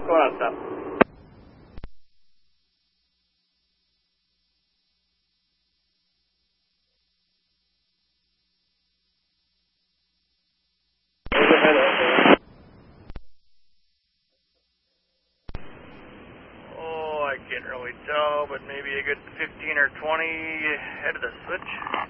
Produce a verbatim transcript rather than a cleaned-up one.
going on, stop? Oh, I can't really tell, but maybe a good fifteen or twenty head of the switch.